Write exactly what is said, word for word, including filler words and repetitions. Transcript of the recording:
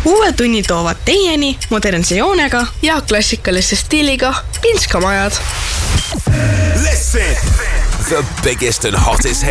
Uue tunni toovad teieni modernse joonega ja klassikalise stiiliga Pinskamajad. Listen! The biggest and hottest